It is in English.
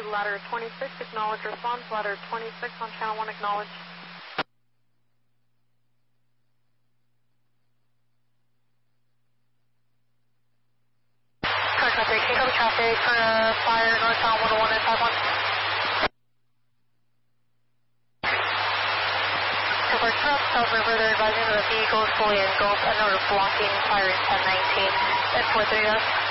ladder 26, acknowledge response, ladder 26 on channel 1, acknowledge. Car traffic, can you cover traffic for fire northbound 101 and 51? Report truck, South River, they're advising that the vehicle is fully engulfed and are blocking fire 1019 at 43 us.